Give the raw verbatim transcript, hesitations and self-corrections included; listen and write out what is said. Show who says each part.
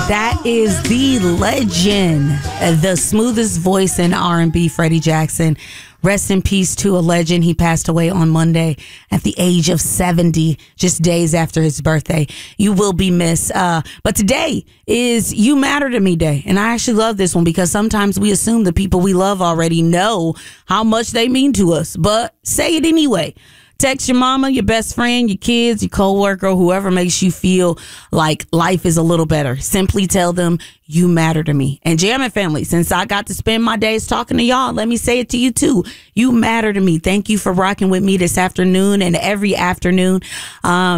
Speaker 1: That is the legend, the smoothest voice in R and B, Freddie Jackson. Rest in peace to a legend. He passed away on Monday at the age of seventy, just days after his birthday. You will be missed. Uh, but today is You Matter to Me Day. And I actually love this one because sometimes we assume the people we love already know how much they mean to us. But say it anyway. Text your mama, your best friend, your kids, your coworker, whoever makes you feel like life is a little better. Simply tell them you matter to me. And Jammin' family, since I got to spend my days talking to y'all, let me say it to you too. You matter to me. Thank you for rocking with me this afternoon and every afternoon. Um,